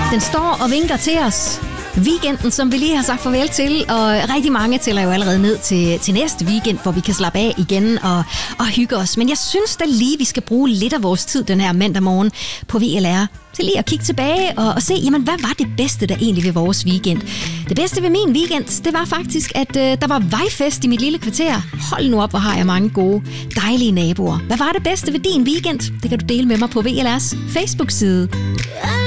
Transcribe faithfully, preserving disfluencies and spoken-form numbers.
Den står og vinker til os. Weekenden, som vi lige har sagt farvel til, og rigtig mange tæller jo allerede ned til, til næste weekend, hvor vi kan slappe af igen og, og hygge os. Men jeg synes da lige, vi skal bruge lidt af vores tid den her mandag morgen på V L R til lige at kigge tilbage og, og se, jamen, hvad var det bedste der egentlig ved vores weekend? Det bedste ved min weekend, det var faktisk, at øh, der var vejfest i mit lille kvarter. Hold nu op, hvor har jeg mange gode, dejlige naboer. Hvad var det bedste ved din weekend? Det kan du dele med mig på V L R's Facebook-side.